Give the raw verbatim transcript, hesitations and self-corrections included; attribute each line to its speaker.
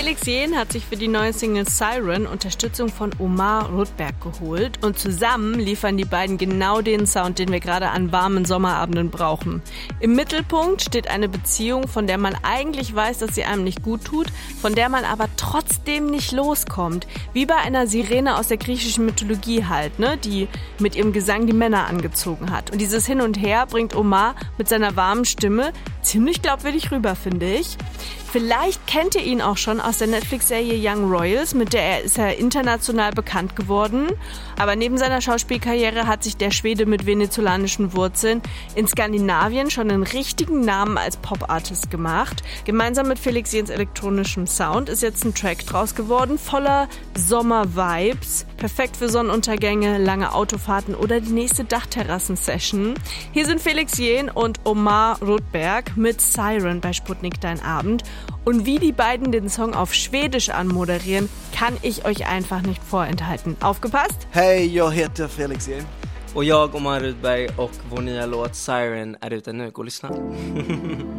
Speaker 1: Felix Jähn hat sich für die neue Single Siren Unterstützung von Omar Rudberg geholt und zusammen liefern die beiden genau den Sound, den wir gerade an warmen Sommerabenden brauchen. Im Mittelpunkt steht eine Beziehung, von der man eigentlich weiß, dass sie einem nicht gut tut, von der man aber trotzdem nicht loskommt. Wie bei einer Sirene aus der griechischen Mythologie halt, ne, die mit ihrem Gesang die Männer angezogen hat. Und dieses Hin und Her bringt Omar mit seiner warmen Stimme ziemlich glaubwürdig rüber, finde ich. Vielleicht kennt ihr ihn auch schon aus der Netflix-Serie Young Royals, mit der er ist er international bekannt geworden. Aber neben seiner Schauspielkarriere hat sich der Schwede mit venezolanischen Wurzeln in Skandinavien schon einen richtigen Namen als Pop-Artist gemacht. Gemeinsam mit Felix Jähns elektronischem Sound ist jetzt ein Track draus geworden, voller Sommer-Vibes. Perfekt für Sonnenuntergänge, lange Autofahrten oder die nächste Dachterrassen-Session. Hier sind Felix Jähn und Omar Rudberg mit Siren bei Sputnik Dein Abend. Und wie die beiden den Song auf Schwedisch anmoderieren, kann ich euch einfach nicht vorenthalten. Aufgepasst?
Speaker 2: Hej, jag heter Felix Jähn.
Speaker 3: Och jag, Omar Rudberg, och vår nya låt Siren är ute nu. Gå och lyssna.